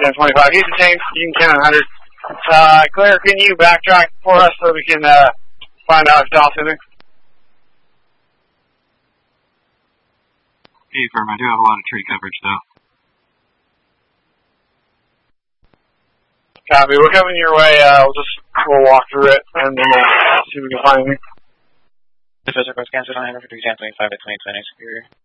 1025. Houston James, you can count 100. Claire, can you backtrack for us so we can find out if Dolph's in there? Hey, firm, I do have a lot of tree coverage, though. Copy. We're coming your way. We'll walk through it and then see if we can find anything. The physical scans on 150 1025 at 2020 Superior.